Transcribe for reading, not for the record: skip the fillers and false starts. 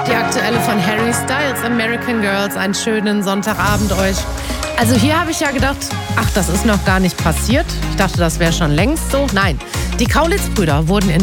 Die aktuelle von Harry Styles, American Girls. Einen schönen Sonntagabend euch. Also hier habe ich ja gedacht, ach, das ist noch gar nicht passiert. Ich dachte, das wäre schon längst so. Nein, die Kaulitz-Brüder wurden in